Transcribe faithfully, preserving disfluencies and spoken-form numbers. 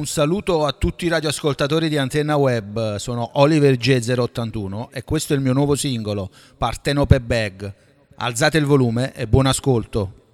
Un saluto a tutti i radioascoltatori di Antenna Web, sono Oliver G zero ottantuno e questo è il mio nuovo singolo, Partenope Bag. Alzate il volume e buon ascolto.